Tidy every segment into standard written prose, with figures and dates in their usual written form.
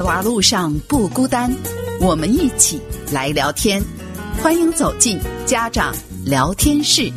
瓜路上不孤单，我们一起来聊天，欢迎走进家长聊天室。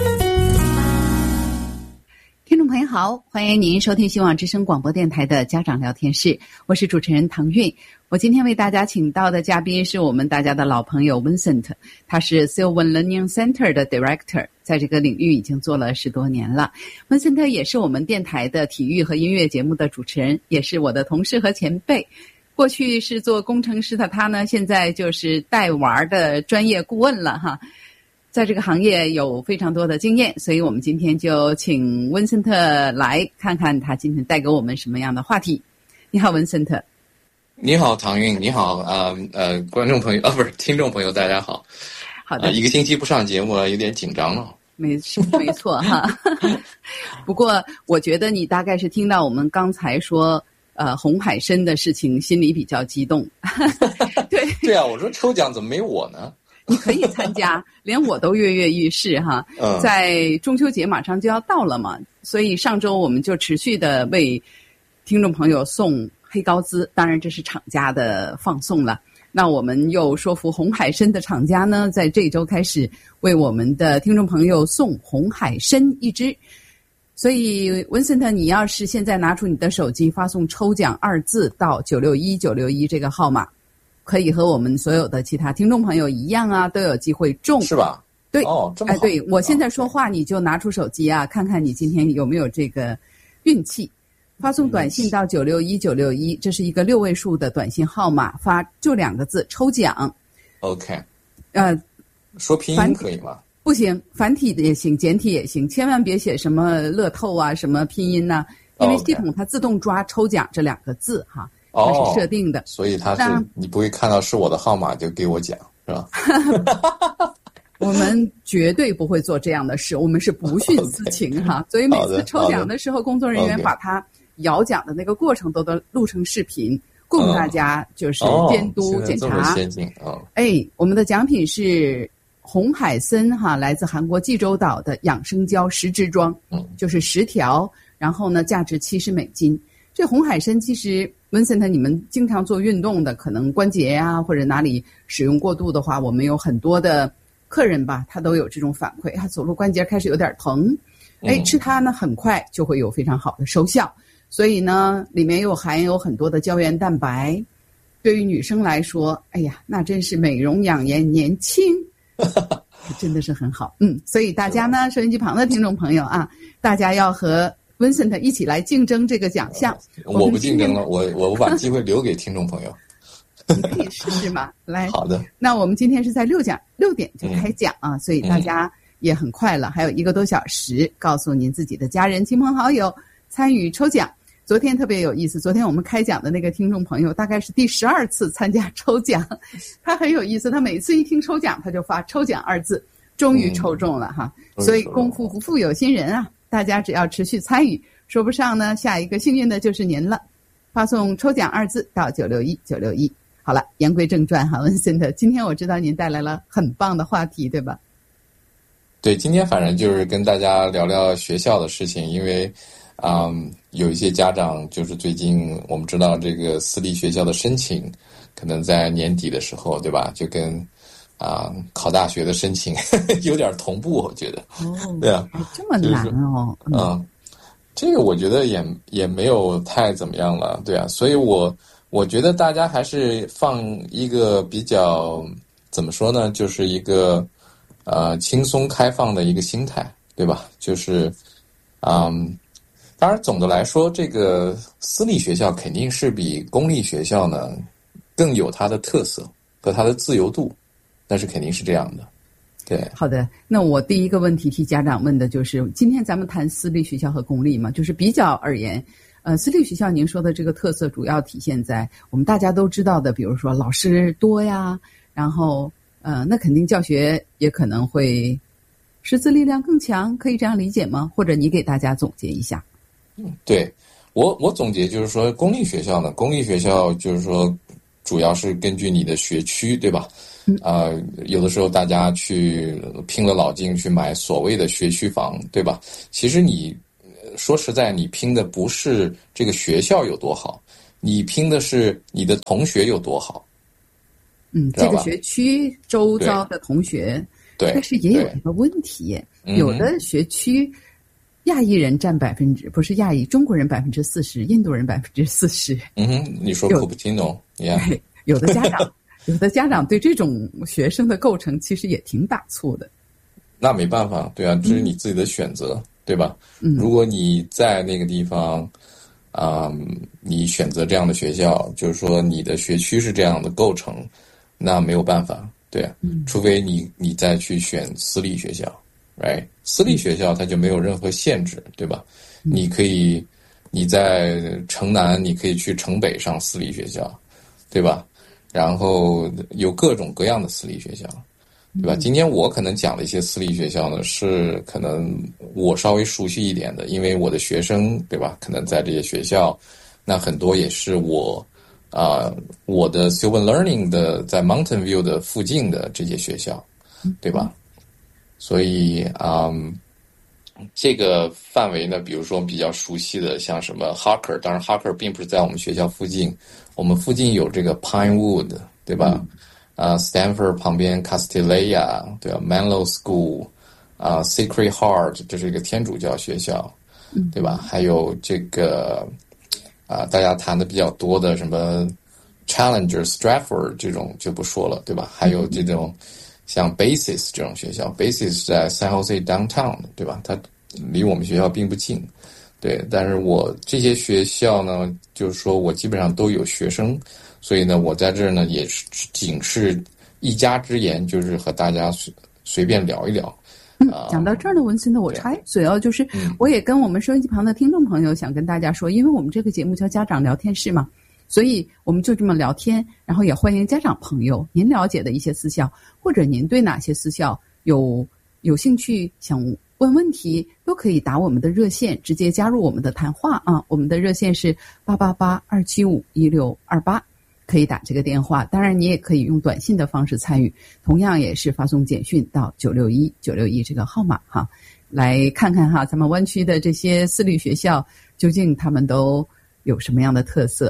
听众朋友好，欢迎您收听希望之声广播电台的家长聊天室，我是主持人唐韵。我今天为大家请到的嘉宾是我们大家的老朋友 Vincent， 他是 Sylvan Learning Center 的 Director， 在这个领域已经做了10多年了。Vincent 也是我们电台的体育和音乐节目的主持人，也是我的同事和前辈。过去是做工程师的他呢，现在就是带娃的专业顾问了哈。在这个行业有非常多的经验，所以我们今天就请温森特来看看他今天带给我们什么样的话题。你好，温森特。 你好，唐韵。你好，观众朋友不是听众朋友，大家好。 好的。 一个星期不上节目了，有点紧张了。 没错哈。不过我觉得你大概是听到我们刚才说红海参的事情，心里比较激动。 对啊，我说抽奖怎么没我呢？ 你可以参加，连我都跃跃欲试哈。在中秋节马上就要到了嘛，所以上周我们就持续的为听众朋友送黑高兹，当然这是厂家的放送了。那我们又说服红海参的厂家呢，在这周开始为我们的听众朋友送红海参1只。所以文森特，你要是现在拿出你的手机发送抽奖2字到961961这个号码，可以和我们所有的其他听众朋友一样啊，都有机会中。 是吧？ 对。 哦，这么好。 对，我现在说话你就拿出手机啊，看看你今天有没有这个运气。发送短信到961961，这是一个6位数的短信号码，发就2个字抽奖。 OK。说拼音可以吗？ 不行，繁体的也行，简体也行，千万别写什么乐透啊，什么拼音呐，因为系统它自动抓抽奖这2个字哈，它是设定的。 所以它是你不会看到是我的号码就给我奖，是吧？ 我们绝对不会做这样的事，我们是不徇私情哈。所以每次抽奖的时候，工作人员把它摇奖的那个过程都录成视频，供大家就是监督检查。这么先进啊！ 我们的奖品是红海参哈，来自韩国济州岛的养生胶10支装，就是10条，然后呢价值$70。这红海参其实文森特，你们经常做运动的，可能关节啊或者哪里使用过度的话，我们有很多的客人吧，他都有这种反馈，他走路关节开始有点疼，吃它呢很快就会有非常好的收效。所以呢里面又含有很多的胶原蛋白，对于女生来说，哎呀，那真是美容养颜年轻。真的是很好。所以大家呢，收音机旁的听众朋友啊，大家要和 Vincent 一起来竞争这个奖项。 我不竞争了，我把机会留给听众朋友。 你可以试试嘛。来， 好的。 那我们今天是在6点就开奖啊，所以大家也很快了，还有1个多小时，告诉您自己的家人、亲朋好友参与抽奖。昨天特别有意思，昨天我们开奖的那个听众朋友大概是第12次参加抽奖，他很有意思，他每次一听抽奖他就发抽奖2字，终于抽中了哈。所以功夫不负有心人啊，大家只要持续参与，说不上呢，下一个幸运的就是您了。发送抽奖2字到961961。好了，言归正传哈，文森特，今天我知道您带来了很棒的话题，对吧？ 对，今天反正就是跟大家聊聊学校的事情，因为有一些家长就是最近我们知道这个私立学校的申请可能在年底的时候，对吧？就跟考大学的申请有点同步，我觉得。对啊， 这么难哦。 这个我觉得也没有太怎么样了，对啊。所以我觉得大家还是放一个比较怎么说呢，就是一个轻松开放的一个心态，对吧？就是当然，总的来说，这个私立学校肯定是比公立学校呢更有它的特色和它的自由度，那是肯定是这样的。对， 好的。那我第一个问题替家长问的就是，今天咱们谈私立学校和公立嘛，就是比较而言，私立学校您说的这个特色主要体现在我们大家都知道的，比如说老师多呀，然后那肯定教学也可能会师资力量更强，可以这样理解吗？或者你给大家总结一下。 对，我总结就是说，公立学校就是说主要是根据你的学区，对吧？有的时候大家去拼了老劲去买所谓的学区房，对吧？其实你说实在，你拼的不是这个学校有多好， 你拼的是你的同学有多好。 这个学区周遭的同学， 对， 但是也有一个问题，有的学区亚裔人占不是亚裔，中国人40%，印度人40%。 你说Cupertino， 有的家长对这种学生的构成其实也挺打怵的。 那没办法，对啊，这是你自己的选择，对吧？如果你在那个地方，你选择这样的学校，就是说你的学区是这样的构成，那没有办法，对啊，除非你再去选私立学校 ，right？ 私立学校它就没有任何限制，对吧？你在城南，你可以去城北上私立学校，对吧？然后有各种各样的私立学校，对吧？今天我可能讲的一些私立学校呢，是可能我稍微熟悉一点的，因为我的学生，对吧？可能在这些学校，那很多也是我的 Sylvan Learning 的在 Mountain View 的附近的这些学校，对吧？所以这个范围呢，比如说比较熟悉的，像什么 Harker， 当然 Harker 并不是在我们学校附近，我们附近有这个 Pinewood， 对吧？Stanford 旁边 Castileya， 对吧 ？Menlo School， Sacred Heart， 这是一个天主教学校，对吧？还有这个大家谈的比较多的什么 Challenger、Stratford 这种就不说了，对吧？还有这种像 Basis 这种学校 ，Basis 在 San Jose Downtown， 对吧？它离我们学校并不近，对。但是我这些学校呢，就是说我基本上都有学生，所以呢，我在这儿呢也是仅是一家之言，就是和大家随便聊一聊。 讲到这儿呢，文森呢，我插一嘴哦，就是我也跟我们收音机旁的听众朋友想跟大家说，因为我们这个节目叫家长聊天室嘛。所以我们就这么聊天，然后也欢迎家长朋友，您了解的一些私校，或者您对哪些私校有兴趣想问问题，都可以打我们的热线，直接加入我们的谈话啊。我们的热线是888-275-1628，可以打这个电话。当然，你也可以用短信的方式参与，同样也是发送简讯到961这个号码哈，来看看哈，咱们湾区的这些私立学校究竟他们都有什么样的特色。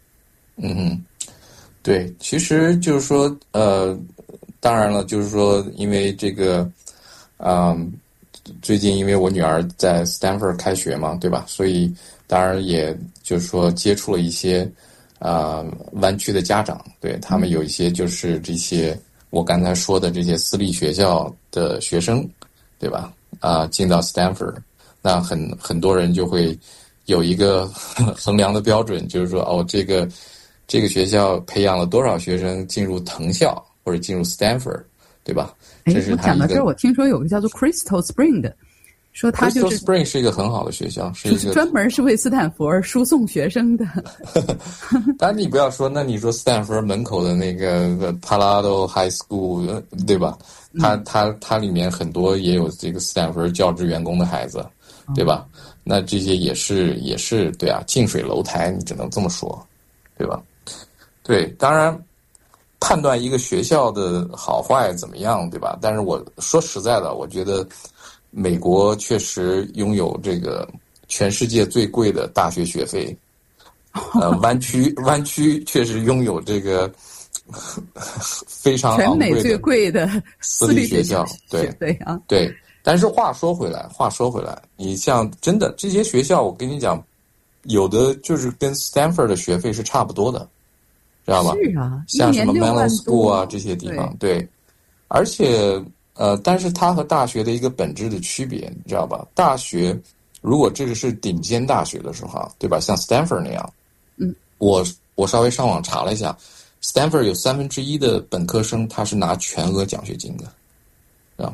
对，其实就是说，当然了，就是说，因为这个，最近因为我女儿在 Stanford 开学嘛，对吧？所以当然也就是说接触了一些湾区的家长，对，他们有一些就是这些我刚才说的这些私立学校的学生，对吧？进到 Stanford， 那很多人就会有一个衡量的标准，就是说，这个学校培养了多少学生进入藤校或者进入 Stanford， 对吧？这是我讲到这儿，我听说有个叫做 Crystal Spring 的，说他就是 Crystal Spring 是一个很好的学校，是一个专门是为斯坦福而输送学生的。 当然你不要说，那你说斯坦福门口的那个 Palo High School， 对吧？它里面很多也有这个斯坦福教职员工的孩子，对吧？那这些也是对啊，近水楼台，你只能这么说，对吧？对，当然判断一个学校的好坏怎么样，对吧？但是我说实在的，我觉得美国确实拥有这个全世界最贵的大学学费，湾区确实拥有这个非常昂贵的全美最贵的私立学校，对啊， 对。但是话说回来，你像真的这些学校，我跟你讲，有的就是跟 Stanford 的学费是差不多的，知道吧？ 是啊， 像什么 Menlo School 啊这些地方，对。而且但是它和大学的一个本质的区别，你知道吧？大学如果这个是顶尖大学的时候，对吧？像 Stanford 那样，我稍微上网查了一下 ，Stanford 有1/3的本科生他是拿全额奖学金的，啊。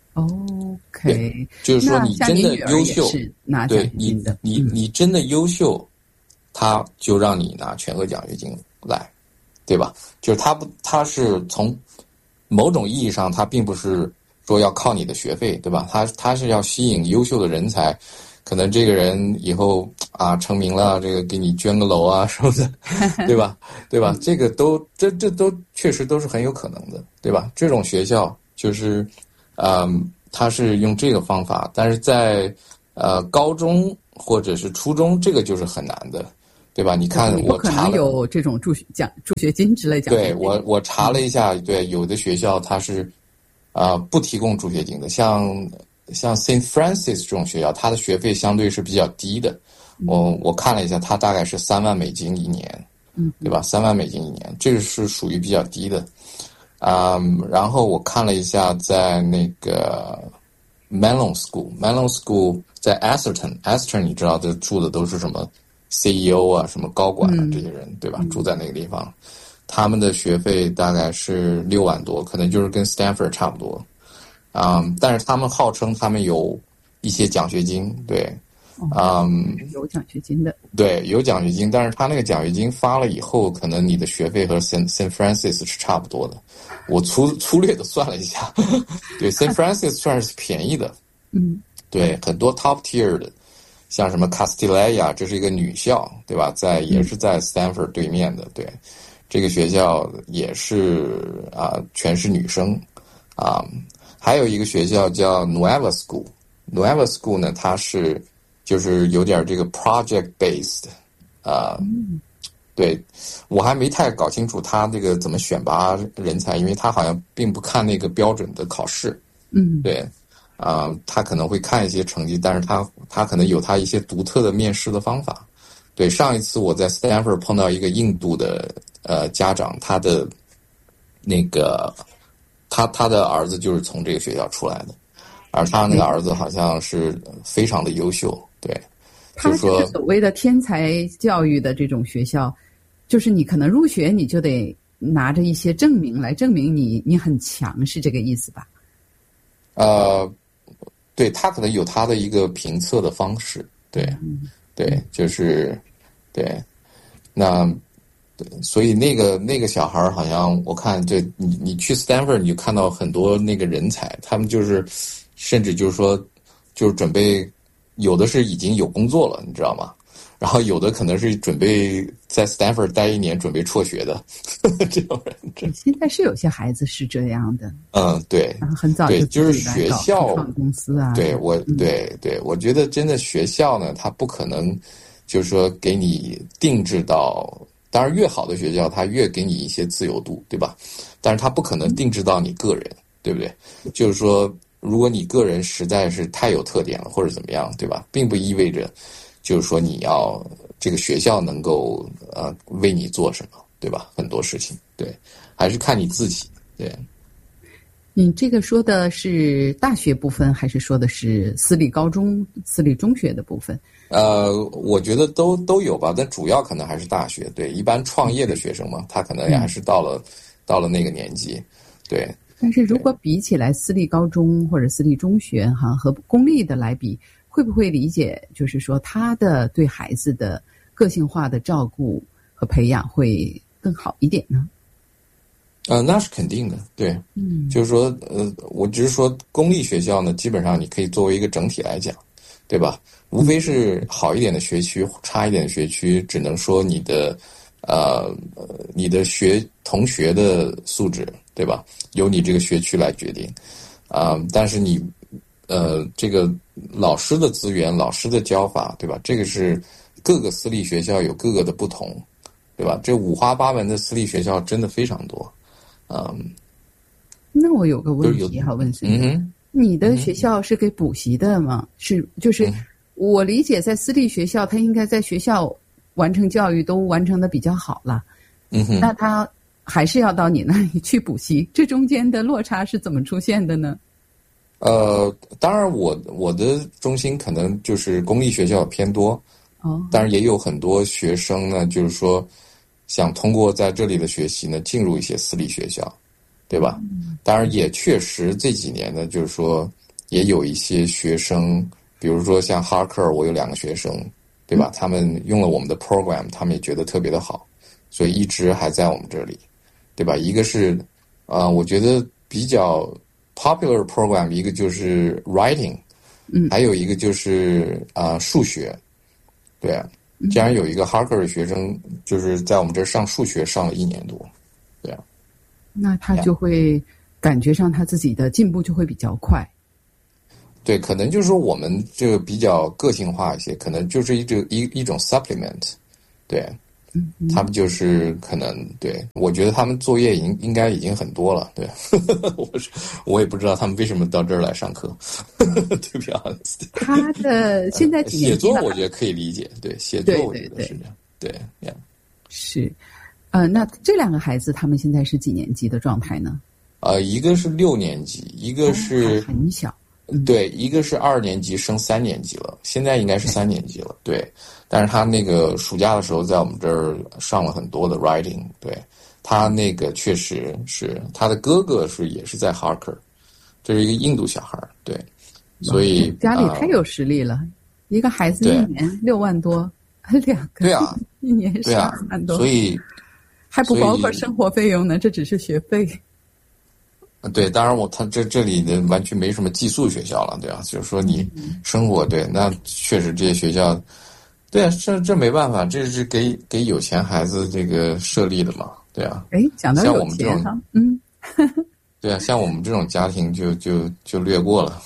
OK， 就是说你真的优秀， 对你真的优秀，他就让你拿全额奖学金来，对吧？就是他是从某种意义上，他并不是说要靠你的学费，对吧？他是要吸引优秀的人才，可能这个人以后成名了，这个给你捐个楼啊什么的，对吧？对吧？这个这都确实都是很有可能的，对吧？这种学校就是他是用这个方法，但是在高中或者是初中，这个就是很难的。 对吧？你看我可查了， 能有这种助学金之类奖学金。 对，我查了一下，对，有的学校它是不提供助学金的，像 Saint Francis 这种学校，它的学费相对是比较低的。我看了一下，它大概是$3万一年，对吧？$3万一年，这个是属于比较低的。然后我看了一下，在那个 Mellon School 在 Aston 你知道这住的都是什么 CEO 啊，什么高管啊，这些人，对吧？住在那个地方，他们的学费大概是6万多，可能就是跟 Stanford 差不多。但是他们号称他们有一些奖学金，对， 有奖学金的， 对，有奖学金，但是他那个奖学金发了以后，可能你的学费和 Saint Francis 是差不多的。我粗略的算了一下，对 Saint Francis 算是便宜的，对，很多 top tier 的，像什么 Castilleja， 这是一个女校，对吧？也是在 Stanford 对面的，对，这个学校也是全是女生还有一个学校叫 Nueva School 呢，它是就是有点这个 project based 对，我还没太搞清楚他这个怎么选拔人才，因为他好像并不看那个标准的考试，对，他可能会看一些成绩，但是他可能有他一些独特的面试的方法。对，上一次我在 Stanford 碰到一个印度的家长，他的那个他的儿子就是从这个学校出来的，而他那个儿子好像是非常的优秀，对， 他就是说所谓的天才教育的这种学校，就是你可能入学你就得拿着一些证明来证明你很强，是这个意思吧？ 对，他可能有他的一个评测的方式，对，对，就是对，那对，所以那个小孩好像我看，就你去 Stanford 你就看到很多那个人才，他们就是甚至就是说就是准备有的是已经有工作了，你知道吗？然后有的可能是准备在 Stanford 待1年，准备辍学的这种人。 现在是有些孩子是这样的， 对， 然后很早对，就是自己来搞学校初创公司啊。 对我觉得真的学校呢，它不可能就是说给你定制到，当然越好的学校它越给你一些自由度，对吧？但是它不可能定制到你个人，对不对？就是说，如果你个人实在是太有特点了，或者怎么样，对吧？并不意味着就是说你要这个学校能够为你做什么，对吧？很多事情，对，还是看你自己，对。 你这个说的是大学部分，还是说的是私立高中、私立中学的部分？ 我觉得都有吧，但主要可能还是大学。对，一般创业的学生嘛，他可能也还是到了那个年纪，对。 但是如果比起来私立高中或者私立中学和公立的来比，会不会理解就是说他的对孩子的个性化的照顾和培养会更好一点呢？ 那是肯定的，对，就是说，我只是说公立学校呢，基本上你可以作为一个整体来讲，对吧？无非是好一点的学区，差一点的学区，只能说你的同学的素质，对吧？由你这个学区来决定，但是你这个老师的资源、老师的教法，对吧？这个是各个私立学校有各个的不同，对吧？这五花八门的私立学校真的非常多。 那我有个问题要问孙你的学校是给补习的吗？就是我理解，在私立学校，他应该在学校完成教育都完成的比较好了，那他还是要到你那里去补习，这中间的落差是怎么出现的呢？ 当然我的中心可能就是公立学校偏多，当然也有很多学生呢，就是说想通过在这里的学习呢，进入一些私立学校，对吧？当然也确实这几年呢，就是说也有一些学生，比如说像哈克尔，我有2个学生，对吧？他们用了我们的 program， 他们也觉得特别的好，所以一直还在我们这里，对吧？一个是我觉得比较 popular program， 一个就是 writing， 还有一个就是数学，对啊。竟然有一个哈克尔的学生，就是在我们这儿上数学上了1年多，对啊。 那他就会感觉上他自己的进步就会比较快。 对，可能就是说我们这个比较个性化一些，可能就是一种 supplement， 对。他们就是可能对，我觉得他们作业应该已经很多了，对，我也不知道他们为什么到这儿来上课，对不起啊。 他的现在几年级了？ 写作我觉得可以理解，对，写作我觉得是这样，对， 是，那这两个孩子他们现在是几年级的状态呢？ 一个是6年级，一个是很小。 对，一个是2年级升3年级了，现在应该是3年级了。对，但是他那个暑假的时候在我们这儿上了很多的 writing。对，他那个确实是他的哥哥也是在 Harker， 这是一个印度小孩。对，所以家里太有实力了，一个孩子一年6万多，2个对啊， 一年12万多， 所以还不包括生活费用呢，这只是学费。 对，当然他这里的完全没什么寄宿学校了，对吧？就是说你生活对，那确实这些学校，对啊，这没办法，这是给有钱孩子这个设立的嘛，对啊。 讲到有钱哈， 对啊，像我们这种家庭就略过了。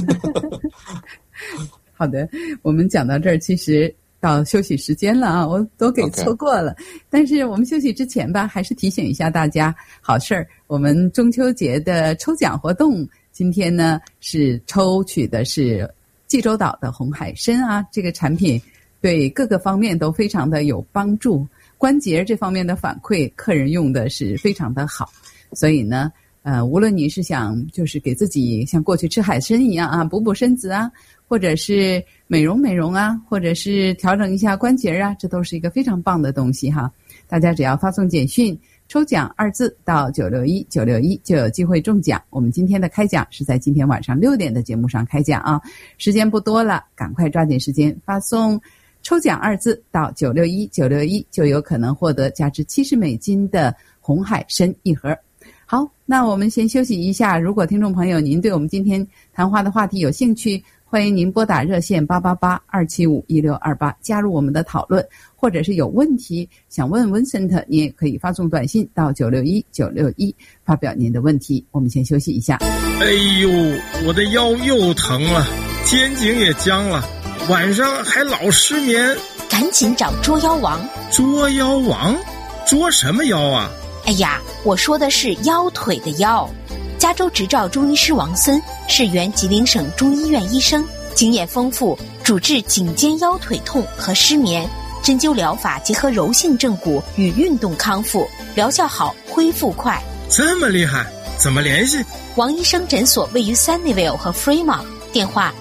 好的，我们讲到这儿，其实到休息时间了啊，我都给错过了。但是我们休息之前吧，还是提醒一下大家，好事儿，我们中秋节的抽奖活动，今天呢是抽取的是济州岛的红海参啊，这个产品对各个方面都非常的有帮助，关节这方面的反馈，客人用的是非常的好，所以呢。无论你是想就是给自己像过去吃海参一样啊，补身子啊，或者是美容啊，或者是调整一下关节啊，这都是一个非常棒的东西哈。大家只要发送简讯抽奖2字到961就有机会中奖。我们今天的开奖是在今天晚上6点的节目上开奖啊，时间不多了，赶快抓紧时间发送抽奖2字到961就有可能获得价值$70的红海参1盒。好，那我们先休息一下。如果听众朋友您对我们今天谈话的话题有兴趣，欢迎您拨打热线888-275-1628加入我们的讨论，或者是有问题想问 Vincent， 你也可以发送短信到961发表您的问题。我们先休息一下。 哎呦，我的腰又疼了，肩颈也僵了，晚上还老失眠。 赶紧找捉腰王。 捉腰王？捉什么腰啊？ 哎呀，我说的是腰腿的腰。加州执照中医师王森是原吉林省中医院医生，经验丰富，主治颈肩腰腿痛和失眠，针灸疗法结合柔性正骨与运动康复，疗效好，恢复快。 这么厉害，怎么联系？ 王医生诊所位于 Sunnyvale 和 Fremont， 电话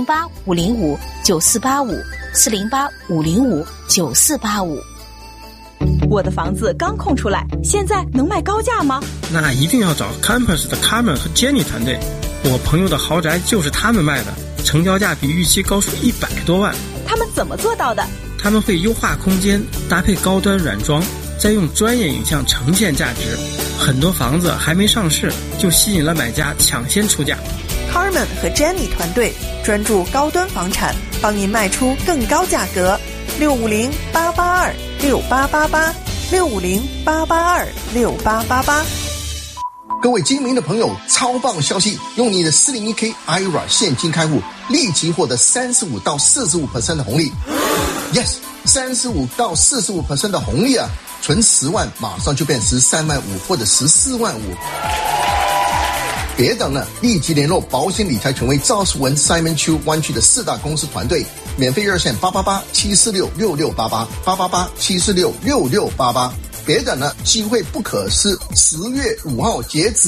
408-505-9485，408-505-9485。 我的房子刚空出来，现在能卖高价吗？ 那一定要找 Campus 的 Carmen 和 Jenny 团队，我朋友的豪宅就是他们卖的，成交价比预期高出100多万。 他们怎么做到的？ 他们会优化空间，搭配高端软装，再用专业影像呈现价值。很多房子还没上市，就吸引了买家抢先出价。 Carmen 和 Jenny 团队专注高端房产，帮您卖出更高价格。650-882-6888，650-882-6888。 各位精明的朋友，超棒消息！用你的 401k IRA 现金开户，立即获得35%到45% 的红利。Yes， 35%到45% 的红利啊！存10万，马上就变13万5或者14万5。别等了，立即联络保险理财权威赵世文 Simon Chu 湾区的4大公司团队，免费热线888-746-6688，888-746-6688。别等了，机会不可失，10月5号截止。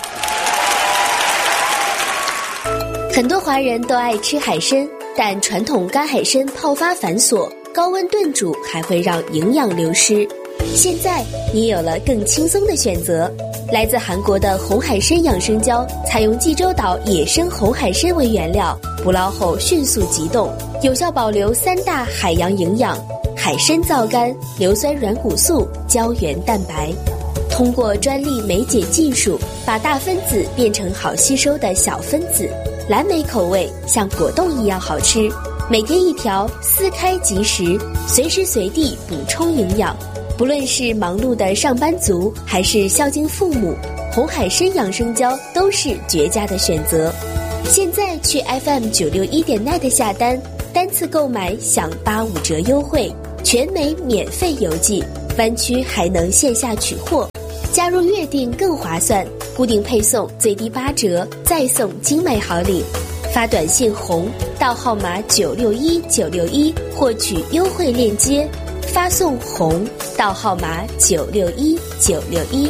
很多华人都爱吃海参，但传统干海参泡发繁琐，高温炖煮还会让营养流失。现在你有了更轻松的选择，来自韩国的红海参养生胶，采用济州岛野生红海参为原料，捕捞后迅速急冻，有效保留3大海洋营养：海参皂苷、硫酸软骨素、胶原蛋白。通过专利酶解技术，把大分子变成好吸收的小分子，蓝莓口味像果冻一样好吃。每天1条，撕开即食，随时随地补充营养。不论是忙碌的上班族，还是孝敬父母，红海参养生胶都是绝佳的选择。现在去 FM961.net 下单，单次购买享85折优惠， 全美免费邮寄，湾区还能线下取货。加入月订更划算，固定配送最低8折，再送精美好礼。发短信红到号码961961获取优惠链接，发送红到号码961961。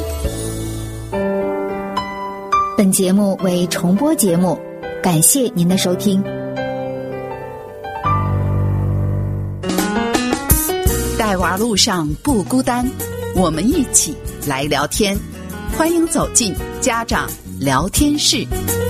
本节目为重播节目，感谢您的收听。 带娃路上不孤单，我们一起来聊天，欢迎走进家长聊天室。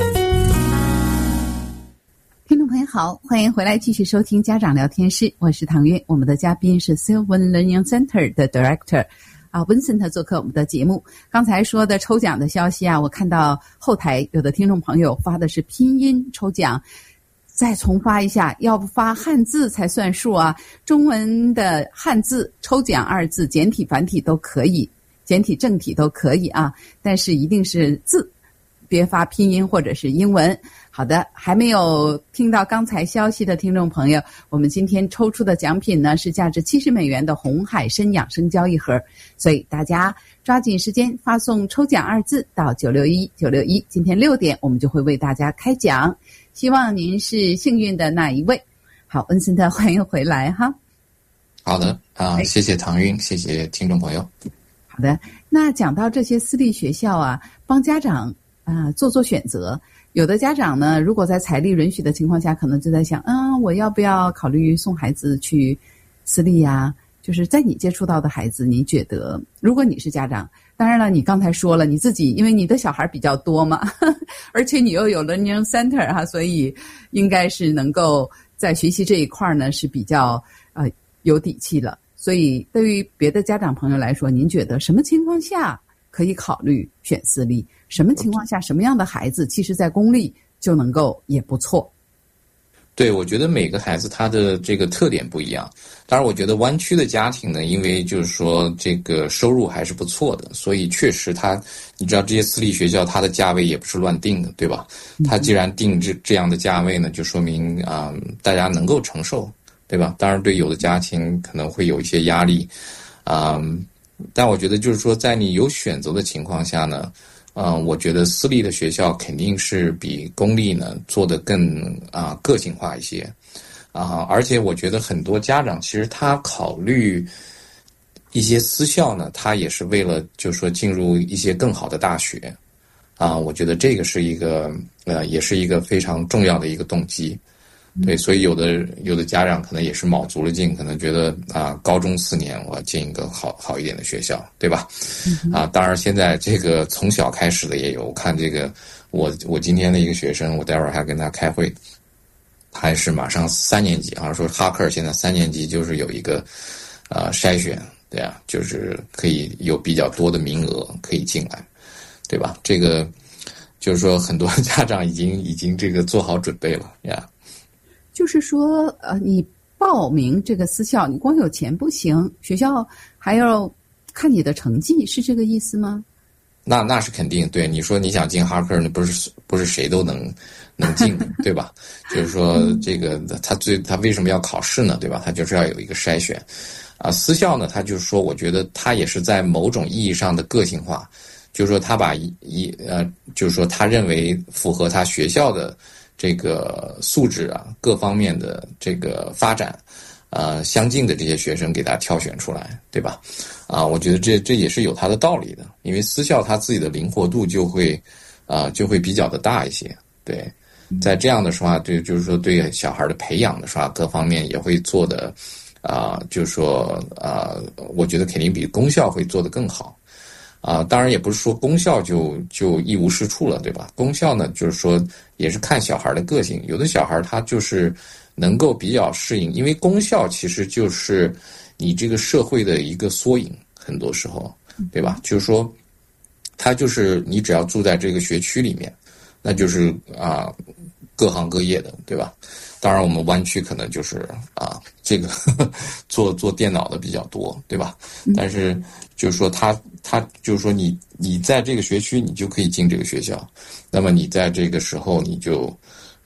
听众朋友好，欢迎回来继续收听家长聊天室，我是唐月，我们的嘉宾是 Sylvan Learning Center 的 Director Vincent 做客我们的节目。刚才说的抽奖的消息我看到后台有的听众朋友发的是拼音抽奖，再重发一下，要不发汉字才算数中文的汉字抽奖2字，简体繁体都可以，简体正体都可以但是一定是字，别发拼音或者是英文。好的，还没有听到刚才消息的听众朋友，我们今天抽出的奖品呢是价值70美元的红海参养生胶一盒，所以大家抓紧时间发送抽奖2字到961961，今天6点我们就会为大家开奖，希望您是幸运的那一位。好，温森特，欢迎回来哈。 好的谢谢唐韵，谢谢听众朋友。 好的，那讲到这些私立学校帮家长做选择，有的家长呢，如果在财力允许的情况下，可能就在想我要不要考虑送孩子去私立就是在你接触到的孩子，你觉得如果你是家长，当然了，你刚才说了你自己，因为你的小孩比较多嘛而且你又有 Learning Center 所以应该是能够在学习这一块呢是比较有底气了。所以对于别的家长朋友来说，您觉得什么情况下可以考虑选私立，什么情况下什么样的孩子其实在公立就能够也不错？ 对，我觉得每个孩子他的这个特点不一样。当然我觉得湾区的家庭呢，因为就是说这个收入还是不错的，所以确实你知道这些私立学校它的价位也不是乱定的，对吧？它既然定这样的价位呢，就说明大家能够承受，对吧？当然对有的家庭可能会有一些压力但我觉得就是说在你有选择的情况下呢，我觉得私立的学校肯定是比公立呢做得更个性化一些而且我觉得很多家长其实他考虑一些私校呢，他也是为了就是说进入一些更好的大学我觉得这个是一个也是一个非常重要的一个动机。对，所以有的家长可能也是卯足了劲，可能觉得高中4年我要进一个好一点的学校，对吧？当然现在这个从小开始的也有，我看这个我今天的一个学生，我待会儿还跟他开会，还是马上3年级，好像说哈克现在3年级就是有一个筛选，对就是可以有比较多的名额可以进来，对吧？这个就是说很多家长已经这个做好准备了呀。 就是说你报名这个私校，你光有钱不行，学校还要看你的成绩，是这个意思吗？ 那是肯定，对，你说你想进哈克，那不是谁都能进的对吧？就是说这个他为什么要考试呢，对吧？他就是要有一个筛选私校呢，他就是说我觉得他也是在某种意义上的个性化，就是说他把就是说他认为符合他学校的这个素质各方面的这个发展相近的这些学生给他挑选出来，对吧？我觉得这也是有它的道理的，因为私校它自己的灵活度就会比较的大一些。对，在这样的话，对，就是说对小孩的培养的话，各方面也会做的就是说我觉得肯定比公校会做得更好。当然也不是说公校就一无是处了，对吧？公校呢，就是说也是看小孩的个性，有的小孩他就是能够比较适应，因为公校其实就是你这个社会的一个缩影，很多时候，对吧？就是说，他就是你只要住在这个学区里面，那就是各行各业的，对吧？当然我们湾区可能就是这个做电脑的比较多，对吧？但是就是说他就是说你在这个学区你就可以进这个学校，那么你在这个时候你就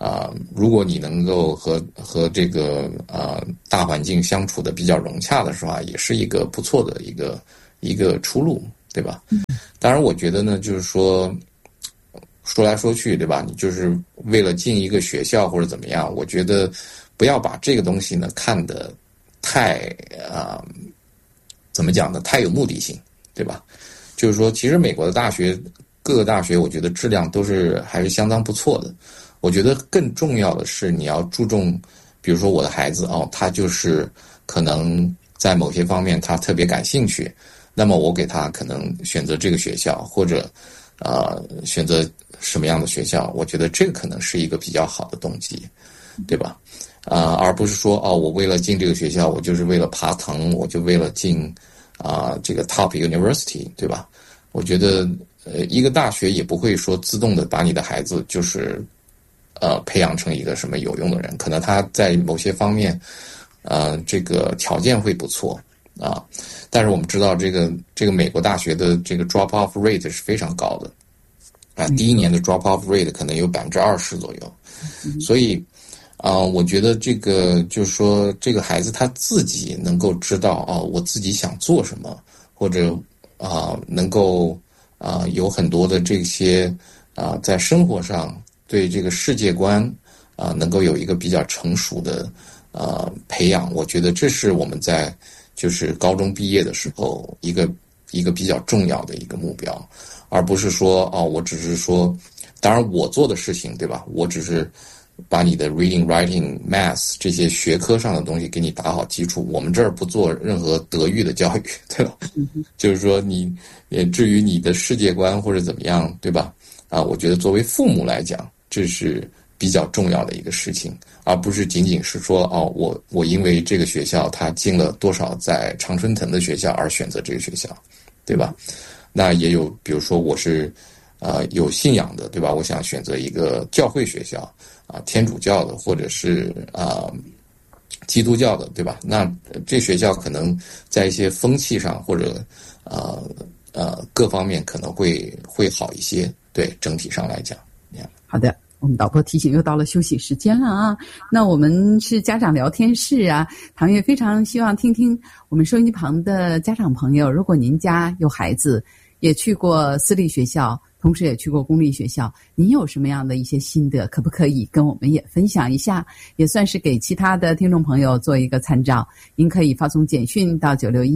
如果你能够和这个大环境相处的比较融洽的时候也是一个不错的一个出路，对吧？当然我觉得呢，就是说来说去，对吧？你就是为了进一个学校或者怎么样，我觉得不要把这个东西呢看得太怎么讲呢？太有目的性，对吧？就是说，其实美国的大学，各个大学，我觉得质量都是还是相当不错的。我觉得更重要的是，你要注重，比如说我的孩子他就是可能在某些方面他特别感兴趣，那么我给他可能选择这个学校，或者选择什么样的学校，我觉得这个可能是一个比较好的动机，对吧？而不是说我为了进这个学校，我就是为了爬藤，我就为了进这个 top university， 对吧？我觉得一个大学也不会说自动的把你的孩子就是培养成一个什么有用的人，可能他在某些方面这个条件会不错但是我们知道这个美国大学的这个 drop off rate 是非常高的第一年的 drop off rate 可能有20%左右，所以我觉得这个就是说这个孩子他自己能够知道我自己想做什么，或者能够有很多的这些在生活上对这个世界观能够有一个比较成熟的培养，我觉得这是我们在就是高中毕业的时候一个比较重要的一个目标，而不是说我只是说，当然我做的事情，对吧？我只是把你的 reading, writing, math 这些学科上的东西给你打好基础。我们这儿不做任何德育的教育，对吧？就是说你至于你的世界观或者怎么样，对吧？我觉得作为父母来讲，这是比较重要的一个事情，而不是仅仅是说我因为这个学校他进了多少在常春藤的学校而选择这个学校，对吧？那也有比如说我是有信仰的，对吧？我想选择一个教会学校天主教的或者是基督教的，对吧？那这学校可能在一些风气上或者各方面可能会好一些，对整体上来讲。 好的，我们导播提醒又到了休息时间了那我们是家长聊天室唐月非常希望听听我们收音机旁的家长朋友，如果您家有孩子也去过私立学校，同时也去过公立学校，您有什么样的一些心得，可不可以跟我们也分享一下，也算是给其他的听众朋友做一个参照。您可以发送简讯到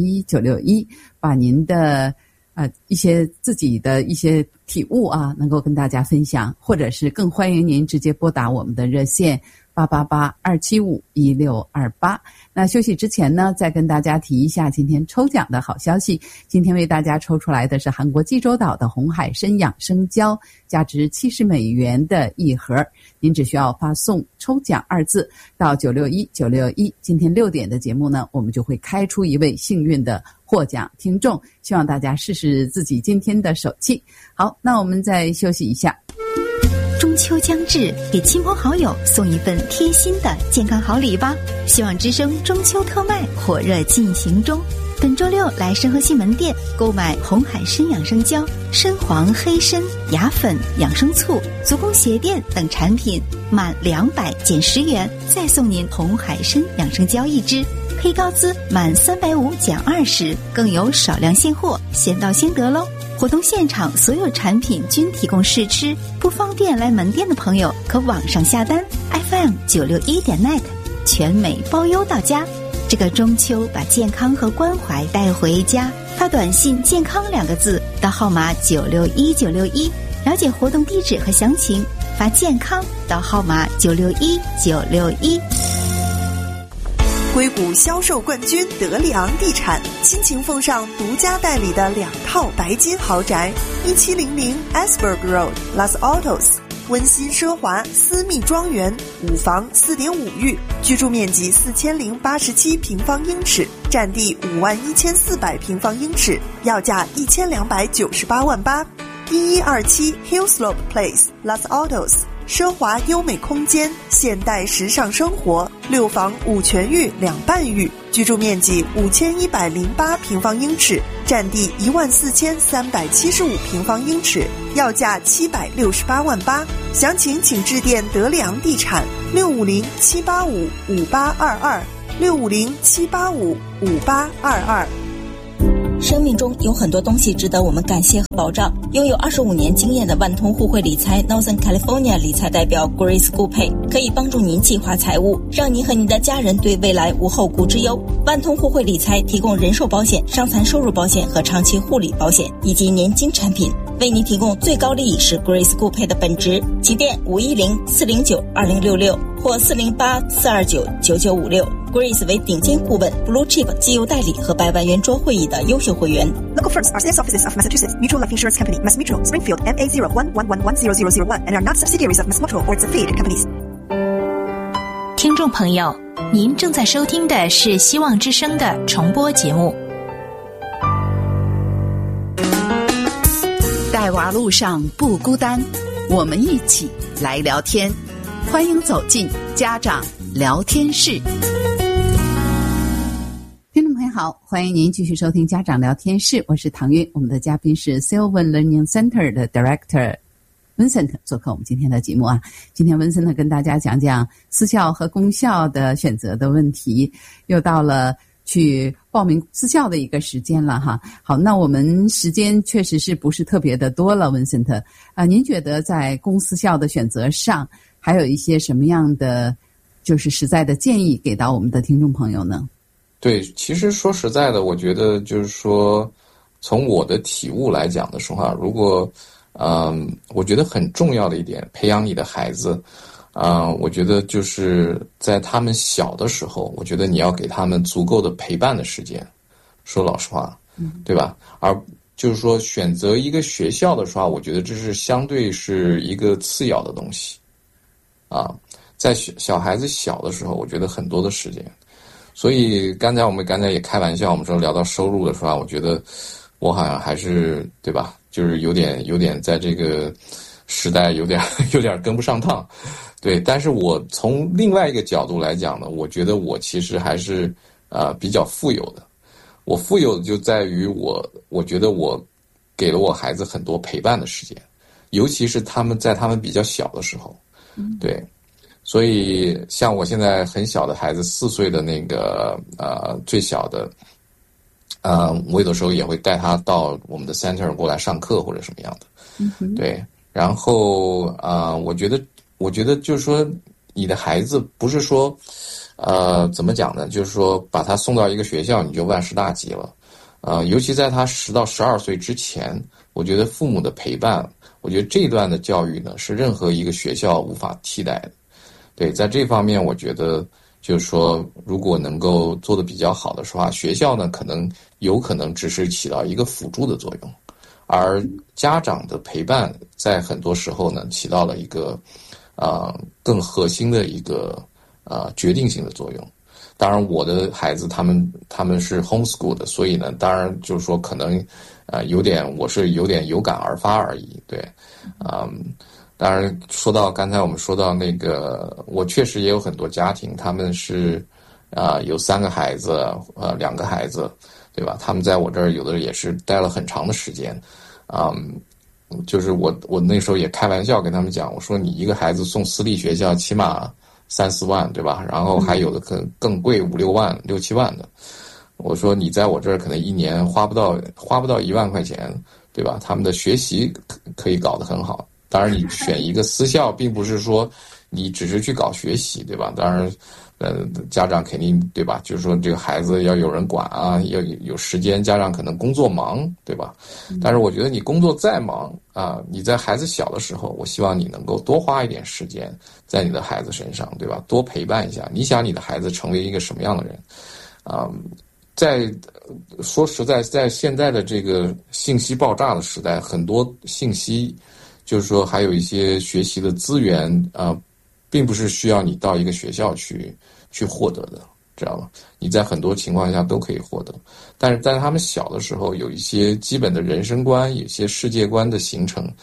961，把您的一些自己的一些体悟能够跟大家分享，或者是更欢迎您直接拨打我们的热线888-275-1628。那休息之前呢，再跟大家提一下今天抽奖的好消息。今天为大家抽出来的是韩国济州岛的红海参养生胶，价值$70的一盒。您只需要发送抽奖2字到961，今天6点的节目呢，我们就会开出一位幸运的获奖听众，希望大家试试自己今天的手气。好，那我们再休息一下。 中秋将至，给亲朋好友送一份贴心的健康好礼吧！希望之声中秋特卖火热进行中，本周六来申河西门店购买红海参养生胶、参黄黑参、牙粉、养生醋、足弓鞋垫等产品，满200减10元，再送您红海参养生胶1支。黑高资满350减20，更有少量现货，先到先得喽！活动现场所有产品均提供试吃，不方便来门店的朋友可网上下单 FM961.net， 全美包邮到家。这个中秋把健康和关怀带回家，发短信健康2个字到号码961961，了解活动地址和详情，发健康到号码961961。 硅谷销售冠军德里昂地产倾情奉上独家代理的2套白金豪宅，1700 Asberg Road Los Altos， 温馨奢华私密庄园，5房4.5浴，居住面积4087平方英尺，占地51400平方英尺，要价1298万8。1127 Hillslope Place Los Altos 奢华优美空间，现代时尚生活，6房5全浴2半浴，居住面积5108平方英尺，占地14375平方英尺，要价768万8。详情请致电德里昂地产650-785-5822，650-785-5822。 生命中有很多东西值得我们感谢和保障。拥有25年经验的万通互惠理财 Northern California 理财代表 Grace Gupay 可以帮助您计划财务，让您和您的家人对未来无后顾之忧。万通互惠理财提供人寿保险、伤残收入保险和长期护理保险以及年金产品，为您提供最高利益是 Grace Gupay 的本职。请电510-409-2066或408-429-9956。Grace 为顶尖顾问 Blue Chip 机油代理和100万圆桌会议的优秀会员。 Local firms are sales offices of Massachusetts Mutual Life Insurance Company, Mass Mutual, Springfield, MA01110001 and are not subsidiaries of Mass Mutual or its affiliated companies. 听众朋友，您正在收听的是希望之声的重播节目。带娃路上不孤单，我们一起来聊天，欢迎走进家长聊天室。听众朋友好，欢迎您继续收听家长聊天室，我是唐韵，我们的嘉宾是 Sylvan Learning Center 的 Director Vincent 做客我们今天的节目啊。今天 Vincent 跟大家讲讲私校和公校的选择的问题，又到了去报名私校的一个时间了哈。好，那我们时间确实是不是特别的多了 Vincent 您觉得在公私校的选择上还有一些什么样的就是实在的建议给到我们的听众朋友呢？ 对，其实说实在的，我觉得就是说从我的体悟来讲的话，如果我觉得很重要的一点，培养你的孩子我觉得就是在他们小的时候，我觉得你要给他们足够的陪伴的时间，说老实话对吧？而就是说选择一个学校的话，我觉得这是相对是一个次要的东西在小孩子小的时候，我觉得很多的时间。所以刚才也开玩笑，我们说聊到收入的时候，我觉得我好像还是对吧，就是有点在这个时代有点跟不上趟。对，但是我从另外一个角度来讲呢，我觉得我其实还是比较富有的。我富有的就在于我觉得我给了我孩子很多陪伴的时间，尤其是他们比较小的时候。对，所以像我现在很小的孩子，4岁的那个最小的我有的时候也会带他到我们的 center 过来上课或者什么样的。对，然后我觉得就是说你的孩子不是说怎么讲呢，就是说把他送到一个学校你就万事大吉了。尤其在他10到12岁之前，我觉得父母的陪伴，我觉得这一段的教育呢是任何一个学校无法替代的。对，在这方面我觉得就是说如果能够做得比较好的话，学校呢有可能只是起到一个辅助的作用，而家长的陪伴在很多时候呢起到了一个更核心的一个决定性的作用。当然我的孩子他们是 homeschool 的，所以呢当然就是说可能我是有点有感而发而已。对，当然说到刚才我们说到那个，我确实也有很多家庭，他们是有3个孩子2个孩子，对吧？他们在我这儿有的也是待了很长的时间。就是我那时候也开玩笑跟他们讲，我说你一个孩子送私立学校起码3-4万，对吧？然后还有的可能更贵5-6万、6-7万的。我说你在我这儿可能一年花不到1万块钱，对吧？他们的学习可以搞得很好。当然你选一个私校并不是说你只是去搞学习，对吧？当然家长肯定对吧，就是说这个孩子要有人管要有时间，家长可能工作忙，对吧？但是我觉得你工作再忙你在孩子小的时候，我希望你能够多花一点时间在你的孩子身上，对吧？多陪伴一下。你想你的孩子成为一个什么样的人在说实在，在现在的这个信息爆炸的时代，很多信息就是说还有一些学习的资源并不是需要你到一个学校去获得的，知道吗？你在很多情况下都可以获得。但是在他们小的时候，有一些基本的人生观，有些世界观的形成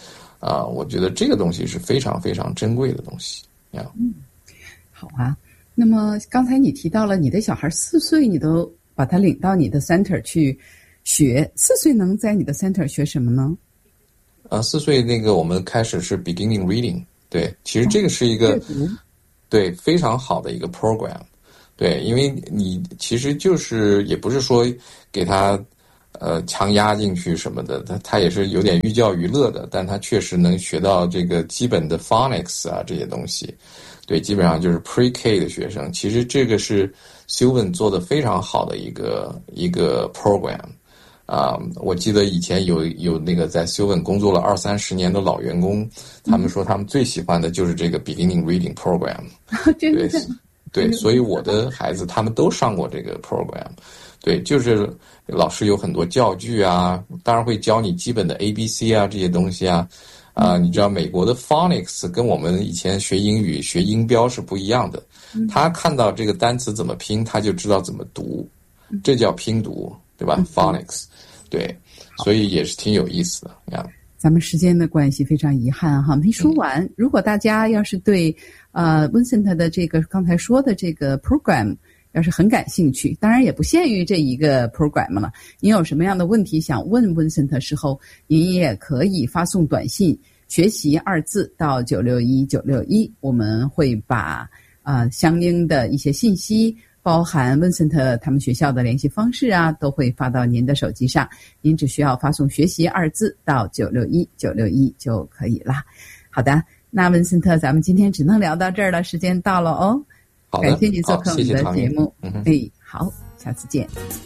我觉得这个东西是非常非常珍贵的东西呀。 好啊。那么刚才你提到了你的小孩4岁，你都把他领到你的 center 去学。4岁能在你的 center 学什么呢 ？4岁那个我们开始是 beginning reading， 对，其实这个是一个对非常好的一个 program， 对，因为你其实就是也不是说给他强压进去什么的，他也是有点寓教于乐的，但他确实能学到这个基本的 phonics 啊这些东西。对，基本上就是 pre-K 的学生，其实这个是 Sylvan 做的非常好的一个 program。我记得以前有那个在 Sylvan 工作了20-30年的老员工，他们说他们最喜欢的就是这个 beginning reading program。对，所以我的孩子他们都上过这个 program。对，就是老师有很多教具啊，当然会教你基本的 ABC 啊这些东西啊。你知道美国的 phonics 跟我们以前学英语学音标是不一样的，他看到这个单词怎么拼，他就知道怎么读，这叫拼读，对吧？phonics， 对，所以也是挺有意思的呀。 咱们时间的关系非常遗憾哈，没说完。如果大家要是对Vincent 的这个刚才说的这个 program要是很感兴趣，当然也不限于这一个 program 了。您有什么样的问题想问 Vincent 的时候，您也可以发送短信学习2字到961961，我们会把相应的一些信息，包含 Vincent 他们学校的联系方式啊，都会发到您的手机上。您只需要发送学习2字到961961就可以了。好的，那 Vincent 咱们今天只能聊到这儿了，时间到了哦。 好的， 感谢你做客我们的节目。好，下次见。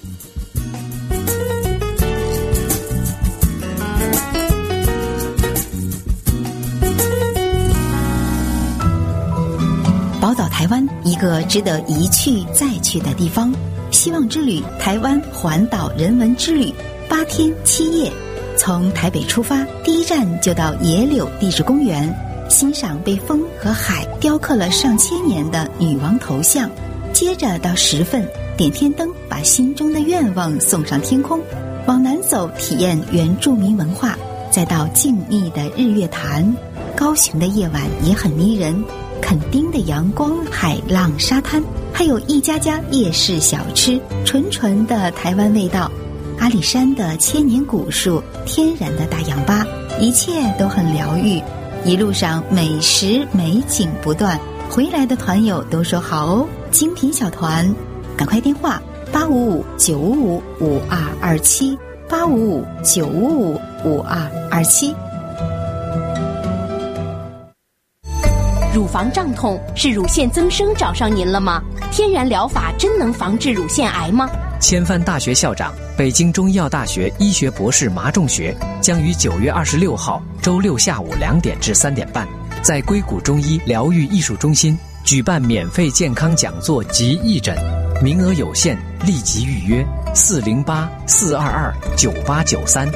宝岛台湾，一个值得一去再去的地方。希望之旅台湾环岛人文之旅，8天7夜，从台北出发，第一站就到野柳地质公园，欣赏被风和海雕刻了上千年的女王头像，接着到10份点天灯，把心中的愿望送上天空，往南走体验原住民文化，再到静谧的日月潭。高雄的夜晚也很迷人，垦丁的阳光、海浪、沙滩，还有一家家夜市小吃，纯纯的台湾味道。阿里山的千年古树，天然的大氧吧，一切都很疗愈。一路上美食美景不断，回来的团友都说好哦，精品小团，赶快电话855-955-5227 855-955-5227。 乳房胀痛是乳腺增生找上您了吗？天然疗法真能防治乳腺癌吗？ 千帆大学校长、北京中医药大学医学博士马仲学将于9月26号周六下午2点至3点半，在硅谷中医疗愈艺术中心举办免费健康讲座及义诊，名额有限，立即预约408-422-9893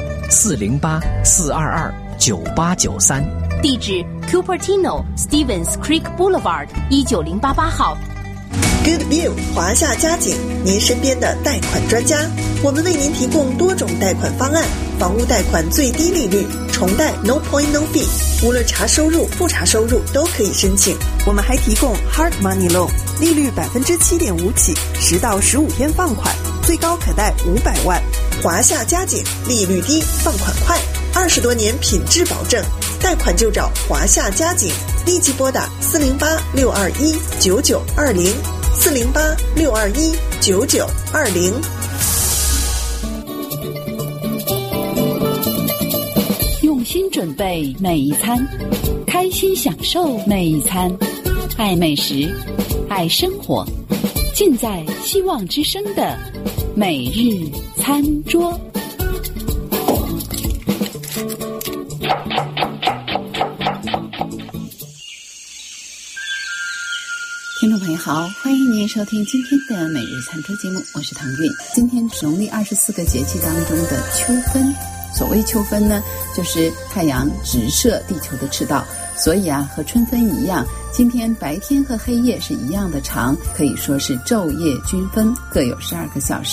408-422-9893。 地址 Cupertino Stevens Creek Boulevard 19088号。 Good View 华夏家景，您身边的贷款专家。我们为您提供多种贷款方案，房屋贷款最低利率，重贷 No Point No Fee， 无论查收入不查收入都可以申请。我们还提供 Hard Money Loan， 利率7.5%起，10到15天放款，最高可贷500万。华夏家景，利率低，放款快，20多年品质保证，贷款就找华夏家景，立即拨打408-621-9920 408-621-9920。 用心准备每一餐，开心享受每一餐，爱美食，爱生活，尽在希望之声的每日餐桌。 听众朋友好，欢迎您收听今天的每日餐桌节目，我是唐韵。今天是农历24个节气当中的秋分，所谓秋分呢，就是太阳直射地球的赤道，所以和春分一样，今天白天和黑夜是一样的长，可以说是昼夜均分，各有12个小时。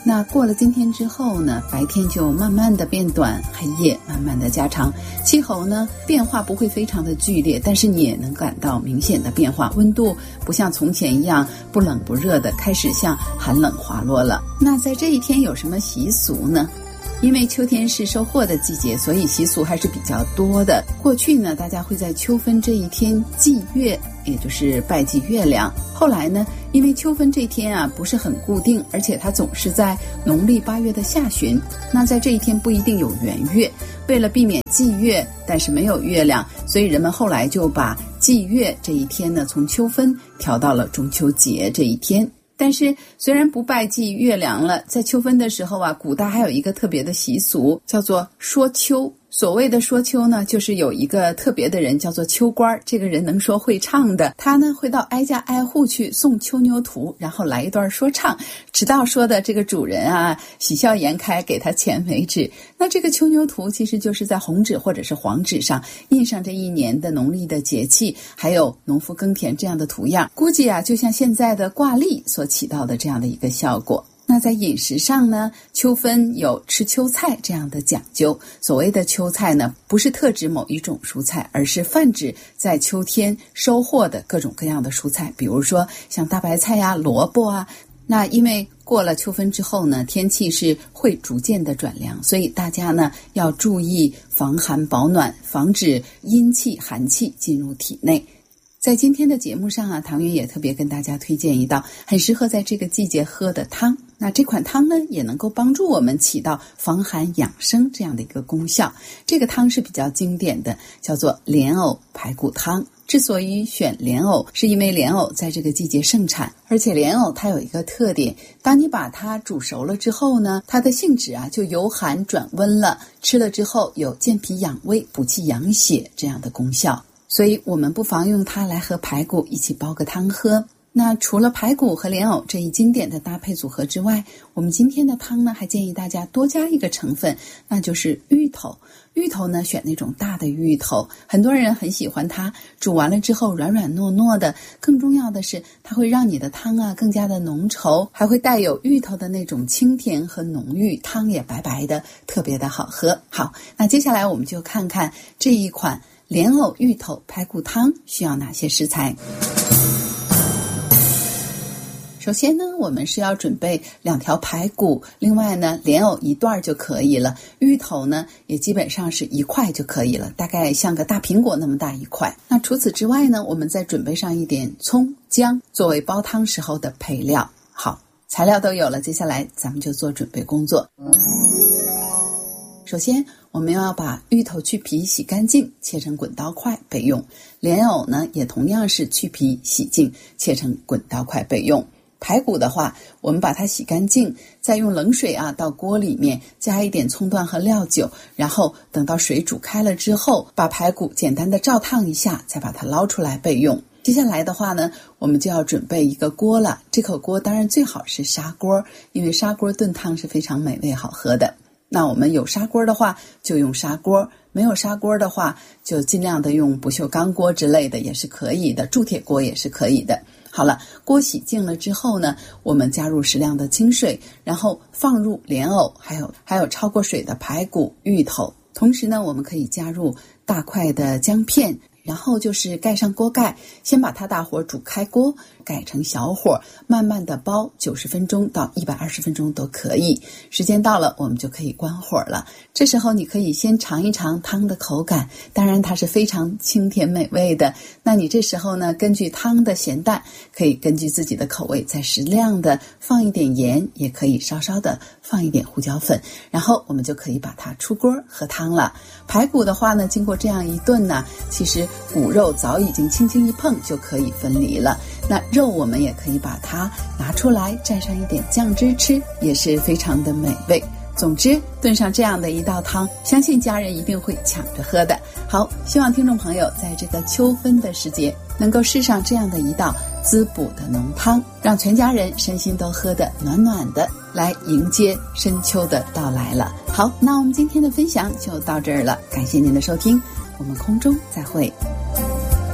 那过了今天之后呢，白天就慢慢的变短，黑夜慢慢的加长，气候呢变化不会非常的剧烈，但是你也能感到明显的变化，温度不像从前一样不冷不热的，开始向寒冷滑落了。那在这一天有什么习俗呢？因为秋天是收获的季节，所以习俗还是比较多的。过去呢，大家会在秋分这一天祭月，也就是拜祭月亮。后来呢，因为秋分这天啊不是很固定，而且它总是在农历8月的下旬，那在这一天不一定有圆月。为了避免祭月但是没有月亮，所以人们后来就把祭月这一天呢从秋分调到了中秋节这一天。但是虽然不拜祭月亮了，在秋分的时候啊，古代还有一个特别的习俗，叫做说秋。所谓的说秋呢，就是有一个特别的人叫做秋官，这个人能说会唱的，他呢会到挨家挨户去送秋牛图，然后来一段说唱，直到说的这个主人啊喜笑颜开给他钱为止。那这个秋牛图其实就是在红纸或者是黄纸上印上这一年的农历的节气，还有农夫耕田这样的图样，估计啊就像现在的挂历所起到的这样的一个效果。那在饮食上呢，秋分有吃秋菜这样的讲究。所谓的秋菜呢，不是特指某一种蔬菜，而是泛指在秋天收获的各种各样的蔬菜，比如说像大白菜呀、萝卜啊。那因为过了秋分之后呢，天气是会逐渐的转凉，所以大家呢要注意防寒保暖，防止阴气寒气进入体内。在今天的节目上啊，唐云也特别跟大家推荐一道很适合在这个季节喝的汤。那这款汤呢，也能够帮助我们起到防寒养生这样的一个功效。这个汤是比较经典的，叫做莲藕排骨汤。之所以选莲藕，是因为莲藕在这个季节盛产，而且莲藕它有一个特点，当你把它煮熟了之后呢，它的性质啊就由寒转温了，吃了之后有健脾养胃、补气养血这样的功效。所以我们不妨用它来和排骨一起煲个汤喝。那除了排骨和莲藕这一经典的搭配组合之外，我们今天的汤呢还建议大家多加一个成分，那就是芋头。芋头呢选那种大的芋头，很多人很喜欢它，煮完了之后软软糯糯的，更重要的是它会让你的汤啊更加的浓稠，还会带有芋头的那种清甜和浓郁，汤也白白的，特别的好喝。好，那接下来我们就看看这一款莲藕芋头排骨汤需要哪些食材。首先呢，我们是要准备2条排骨，另外呢，莲藕1段就可以了，芋头呢也基本上是1块就可以了，大概像个大苹果那么大一块。那除此之外呢，我们再准备上一点葱姜作为煲汤时候的配料。好，材料都有了，接下来咱们就做准备工作。首先我们要把芋头去皮洗干净，切成滚刀块备用。莲藕呢也同样是去皮洗净，切成滚刀块备用。排骨的话，我们把它洗干净，再用冷水啊到锅里面加一点葱段和料酒，然后等到水煮开了之后，把排骨简单的照烫一下，再把它捞出来备用。接下来的话呢，我们就要准备一个锅了，这口锅当然最好是砂锅，因为砂锅炖汤是非常美味好喝的。那我们有砂锅的话就用砂锅，没有砂锅的话就尽量的用不锈钢锅之类的也是可以的，铸铁锅也是可以的。好了，锅洗净了之后呢，我们加入适量的清水，然后放入莲藕，还有焯过水的排骨、芋头。同时呢，我们可以加入大块的姜片，然后就是盖上锅盖，先把它大火煮开锅，改成小火，慢慢的煲90分钟到120分钟都可以。时间到了，我们就可以关火了。这时候你可以先尝一尝汤的口感，当然它是非常清甜美味的。那你这时候呢，根据汤的咸淡，可以根据自己的口味再适量的放一点盐，也可以稍稍的放一点胡椒粉，然后我们就可以把它出锅喝汤了。排骨的话呢，经过这样一炖呢，其实骨肉早已经轻轻一碰就可以分离了。那肉我们也可以把它拿出来蘸上一点酱汁吃，也是非常的美味。总之炖上这样的一道汤，相信家人一定会抢着喝的。好，希望听众朋友在这个秋分的时节能够试上这样的一道滋补的浓汤，让全家人身心都喝得暖暖的，来迎接深秋的到来了。好，那我们今天的分享就到这儿了，感谢您的收听，我们空中再会。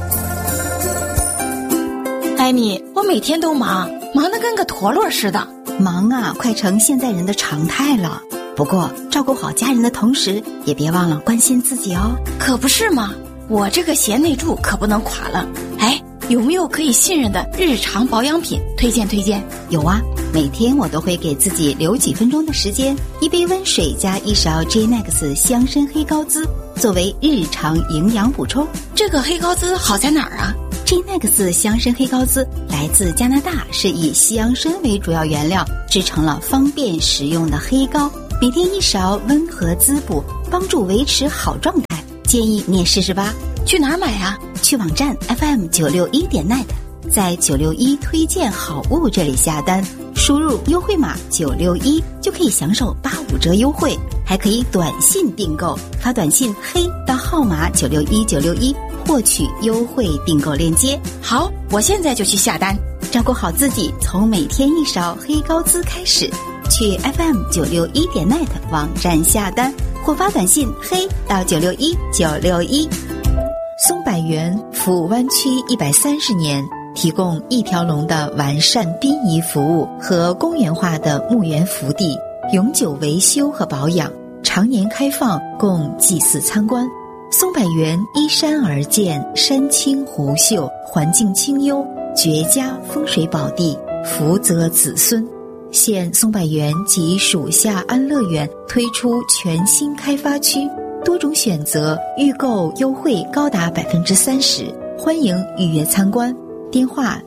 艾米，我每天都忙得跟个陀螺似的， 忙啊，快成现在人的常态了。不过照顾好家人的同时，也别忘了关心自己哦。 可不是嘛，我这个贤内助可不能垮了。哎，有没有可以信任的日常保养品推荐？ 有啊，每天我都会给自己留几分钟的时间，一杯温水加一勺 J-Nex 香参黑高滋作为日常营养补充。 这个黑高滋好在哪儿啊？ J-Nex 香参黑高滋来自加拿大，是以西洋参为主要原料制成了方便食用的黑膏，每天一勺，温和滋补，帮助维持好状态。建议你也试试吧。 去哪儿买啊？ 去网站 FM961.net， 在961推荐好物这里下单，输入优惠码961就可以享受85折优惠，还可以短信订购，发短信黑到号码961961获取优惠订购链接。 好，我现在就去下单。 照顾好自己，从每天一勺黑高滋开始。去 FM961.net 网站下单或发短信黑到961961。松柏园服务湾区130年，提供一条龙的完善殡仪服务和公园化的墓园福地，永久维修和保养，常年开放供祭祀参观。松柏园依山而建，山清湖秀，环境清幽，绝佳风水宝地，福泽子孙。现松柏园及属下安乐园推出全新开发区，多种选择，预购优惠高达30%，欢迎预约参观。电话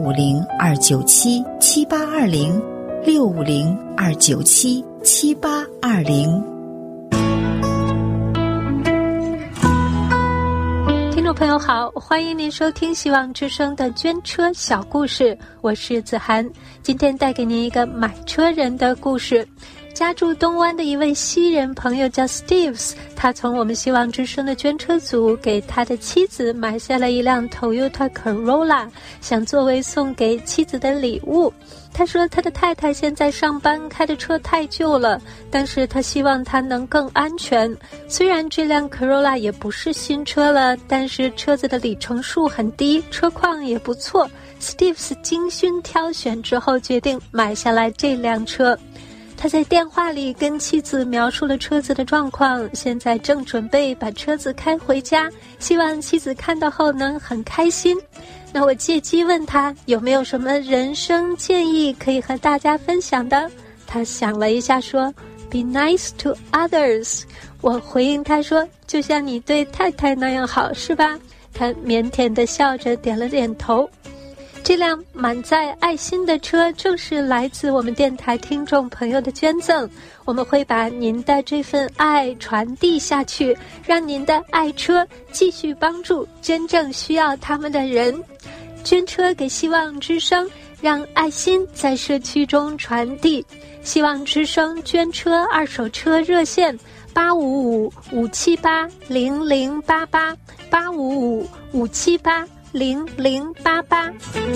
650-297-7820 650-297-7820。 听众朋友好，欢迎您收听希望之声的捐车小故事，我是子涵。今天带给您一个买车人的故事。家住东湾的一位西人朋友叫 Steves， 他从我们希望之声的捐车组给他的妻子买下了一辆 Toyota Corolla， 想作为送给妻子的礼物。他说他的太太现在上班开的车太旧了，但是他希望它能更安全。虽然这辆 Corolla 也不是新车了，但是车子的里程数很低，车况也不错。Steves 精心挑选之后决定买下来这辆车。他在电话里跟妻子描述了车子的状况，现在正准备把车子开回家，希望妻子看到后能很开心。那我借机问他有没有什么人生建议可以和大家分享的。他想了一下说 Be nice to others。 我回应他说就像你对太太那样好，是吧？他腼腆地笑着点了点头。这辆满载爱心的车正是来自我们电台听众朋友的捐赠，我们会把您的这份爱传递下去，让您的爱车继续帮助真正需要他们的人。捐车给希望之声，让爱心在社区中传递。希望之声捐车二手车热线855-578-0088 855-578-0088。